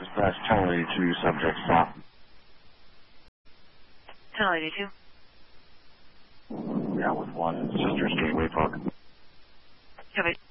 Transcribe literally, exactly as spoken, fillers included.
Dispatch Channel eighty-two, subject stop. Channel eighty-two. Yeah, with one, Sisters Gateway Park. Copy.